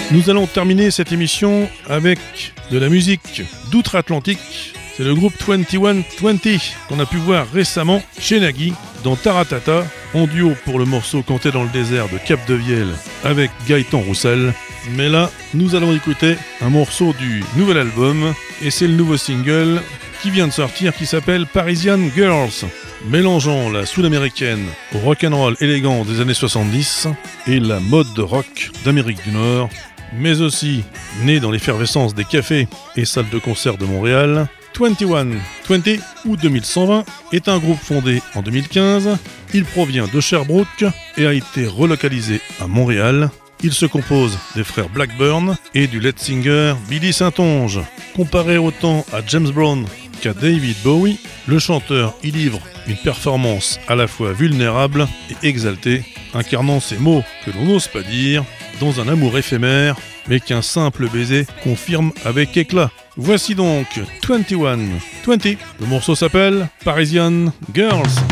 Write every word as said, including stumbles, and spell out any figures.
Nous allons terminer cette émission avec de la musique d'outre-Atlantique. C'est le groupe vingt et un vingt qu'on a pu voir récemment chez Nagui dans Taratata, en duo pour le morceau Canté dans le désert de Cap de Vielle avec Gaëtan Roussel. Mais là, nous allons écouter un morceau du nouvel album et c'est le nouveau single qui vient de sortir qui s'appelle Parisian Girls, mélangeant la sud-américaine au rock'n'roll élégant des années soixante-dix et la mode de rock d'Amérique du Nord, mais aussi né dans l'effervescence des cafés et salles de concert de Montréal. vingt et un vingt ou deux mille cent vingt est un groupe fondé en deux mille quinze. Il provient de Sherbrooke et a été relocalisé à Montréal. Il se compose des frères Blackburn et du lead singer Billy Saintonge. Comparé autant à James Brown qu'à David Bowie, le chanteur y livre une performance à la fois vulnérable et exaltée, incarnant ces mots que l'on n'ose pas dire dans un amour éphémère, mais qu'un simple baiser confirme avec éclat. Voici donc vingt et un vingt. Le morceau s'appelle Parisian Girls.